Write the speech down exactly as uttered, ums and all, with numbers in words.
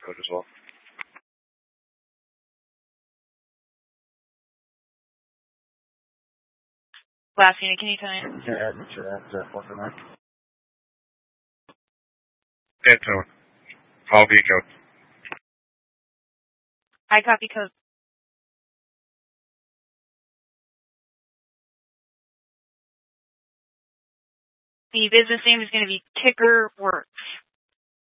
code as well. Last unit, can you tell me? Yeah, add me to that, uh, four nine. Anton. All V code. I copy code. The business name is going to be Ticker Works.